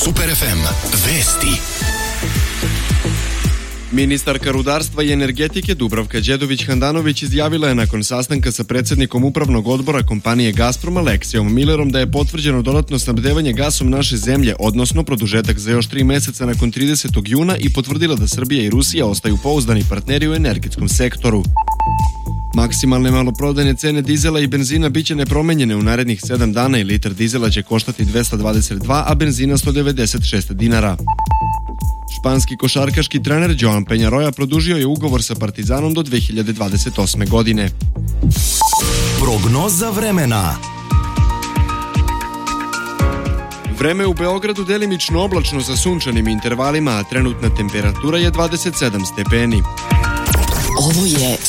Super FM. Vesti. Ministarka rudarstva i energetike Dubravka Đedović-Handanović izjavila je nakon sastanka sa predsjednikom upravnog odbora kompanije Gazprom Aleksijom Millerom da je potvrđeno dodatno snabdevanje gasom naše zemlje, odnosno produžetak za još 3 meseca nakon 30. juna i potvrdila da Srbija i Rusija ostaju pouzdani partneri u energetskom sektoru. Maksimalne maloprodajne cene dizela i benzina biće nepromenjene u narednih 7 dana i litar dizela će koštati 222, a benzina 196 dinara. Španski košarkaški trener Joan Peñarroja produžio je ugovor sa Partizanom do 2028. godine. Prognoza vremena. Vreme u Beogradu delimično oblačno sa sunčanim intervalima, a trenutna temperatura je 27 stepeni. Ovo je